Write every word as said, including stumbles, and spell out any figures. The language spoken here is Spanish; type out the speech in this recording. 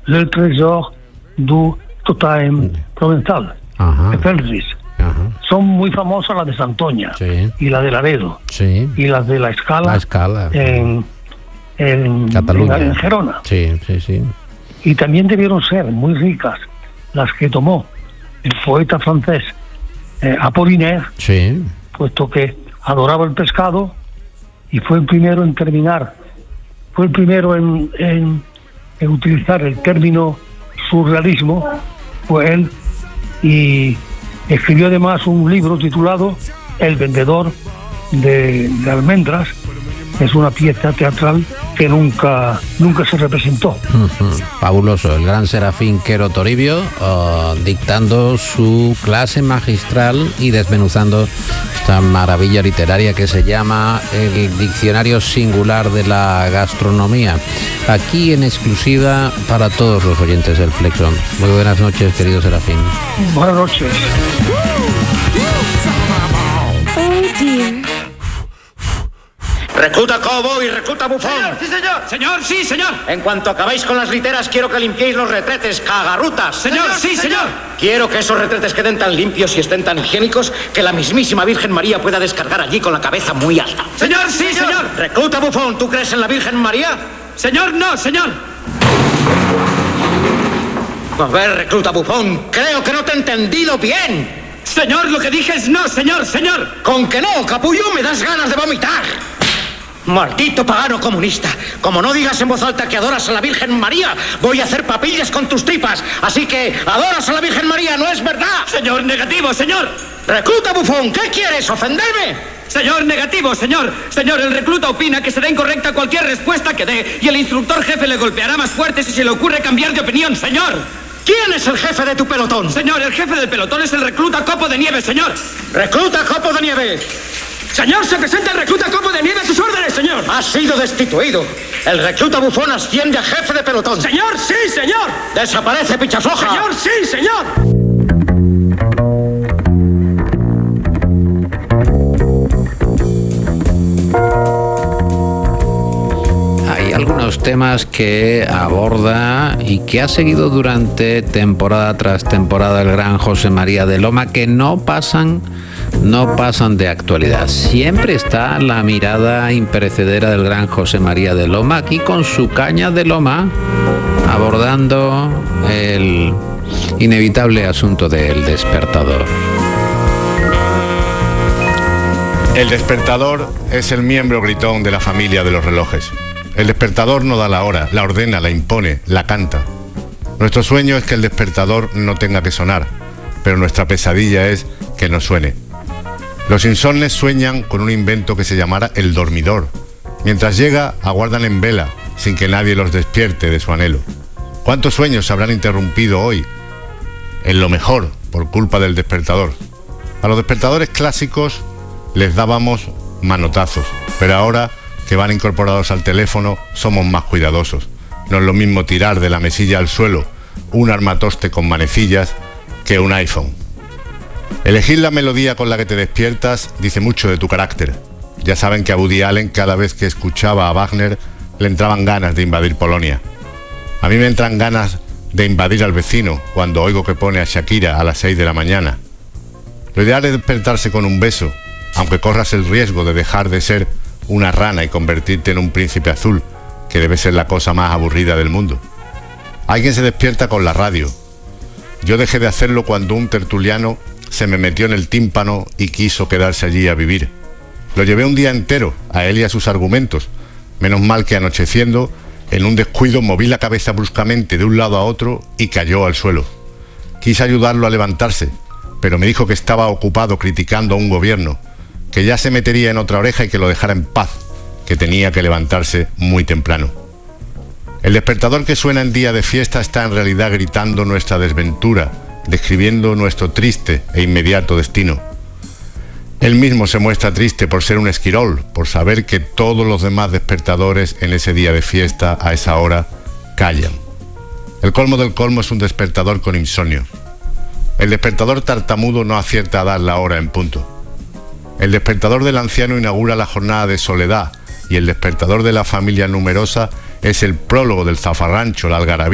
Le Trésor du Totem Provençal, de Feltris. Son muy famosas las de Santoña, sí, y la de Laredo, sí, y las de la Escala, la Escala. En, en, Cataluña. en, en Gerona. Sí, sí, sí. Y también debieron ser muy ricas las que tomó el poeta francés eh, Apollinaire, sí, puesto que adoraba el pescado y fue el primero en terminar, fue el primero en, en, en utilizar el término surrealismo, fue él, y escribió además un libro titulado El vendedor de, de almendras. Es una pieza teatral que nunca nunca se representó. Uh-huh. Fabuloso, el gran Serafín Quero Toribio uh, dictando su clase magistral y desmenuzando esta maravilla literaria que se llama el Diccionario Singular de la Gastronomía, aquí en exclusiva para todos los oyentes del Flexo. Muy buenas noches, querido Serafín. Buenas noches. Recluta Cobo y recluta Bufón. Señor, sí, señor. Señor, sí, señor. En cuanto acabéis con las literas, quiero que limpiéis los retretes, cagarrutas. Señor, sí, señor. Quiero que esos retretes queden tan limpios y estén tan higiénicos que la mismísima Virgen María pueda descargar allí con la cabeza muy alta. Señor, sí, señor. Recluta Bufón, ¿tú crees en la Virgen María? Señor, no, señor. A ver, recluta Bufón, creo que no te he entendido bien. Señor, lo que dije es no, señor, señor. Con que no, capullo, me das ganas de vomitar. Maldito pagano comunista. Como no digas en voz alta que adoras a la Virgen María, voy a hacer papillas con tus tripas. Así que adoras a la Virgen María, ¿no es verdad? Señor, negativo, señor. Recluta Bufón, ¿qué quieres? ¿Ofenderme? Señor, negativo, señor. Señor, el recluta opina que será incorrecta cualquier respuesta que dé y el instructor jefe le golpeará más fuerte si se le ocurre cambiar de opinión, señor. ¿Quién es el jefe de tu pelotón? Señor, el jefe del pelotón es el recluta Copo de Nieve, señor. Recluta Copo de Nieve. Señor, se presenta el recluta Copo de Nieve a sus órdenes, señor. Ha sido destituido. El recluta Bufón asciende a jefe de pelotón. Señor, sí, señor. Desaparece, pichafloja. Señor, sí, señor. Hay algunos temas que aborda y que ha seguido durante temporada tras temporada el gran José María de Loma, que no pasan no pasan de actualidad. Siempre está la mirada imperecedera del gran José María de Loma, aquí con su caña de loma, abordando el inevitable asunto del despertador. El despertador es el miembro gritón de la familia de los relojes. El despertador no da la hora, la ordena, la impone, la canta. Nuestro sueño es que el despertador no tenga que sonar, pero nuestra pesadilla es que no suene. Los insomnes sueñan con un invento que se llamará el dormidor. Mientras llega, aguardan en vela, sin que nadie los despierte de su anhelo. ¿Cuántos sueños se habrán interrumpido hoy? En lo mejor, por culpa del despertador. A los despertadores clásicos les dábamos manotazos, pero ahora que van incorporados al teléfono, somos más cuidadosos. No es lo mismo tirar de la mesilla al suelo un armatoste con manecillas que un iPhone. Elegir la melodía con la que te despiertas dice mucho de tu carácter. Ya saben que a Woody Allen, cada vez que escuchaba a Wagner, le entraban ganas de invadir Polonia. A mí me entran ganas de invadir al vecino cuando oigo que pone a Shakira a las seis de la mañana. Lo ideal es despertarse con un beso, aunque corras el riesgo de dejar de ser una rana y convertirte en un príncipe azul, que debe ser la cosa más aburrida del mundo. Hay quien se despierta con la radio. Yo dejé de hacerlo cuando un tertuliano se me metió en el tímpano y quiso quedarse allí a vivir. Lo llevé un día entero, a él y a sus argumentos. Menos mal que anocheciendo, en un descuido moví la cabeza bruscamente de un lado a otro y cayó al suelo. Quise ayudarlo a levantarse, pero me dijo que estaba ocupado criticando a un gobierno, que ya se metería en otra oreja y que lo dejara en paz, que tenía que levantarse muy temprano. El despertador que suena en día de fiesta está en realidad gritando nuestra desventura, describiendo nuestro triste e inmediato destino. Él mismo se muestra triste por ser un esquirol, por saber que todos los demás despertadores en ese día de fiesta, a esa hora, callan. El colmo del colmo es un despertador con insomnio. El despertador tartamudo no acierta a dar la hora en punto. El despertador del anciano inaugura la jornada de soledad y el despertador de la familia numerosa es el prólogo del zafarrancho, la algarabía.